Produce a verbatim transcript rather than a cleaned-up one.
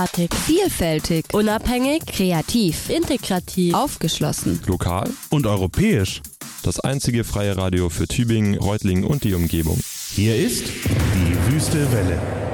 Vielfältig, unabhängig, kreativ, integrativ, aufgeschlossen, lokal und europäisch. Das einzige freie Radio für Tübingen, Reutlingen und die Umgebung. Hier ist die Wüste Welle.